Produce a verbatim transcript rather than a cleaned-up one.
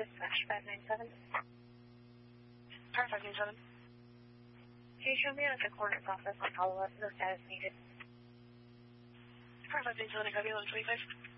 dispatch five nine seven. Car five nine seven. Can you show me at the coordinate process and follow up? No status needed. Car five nine seven, I got you eleven twenty-five.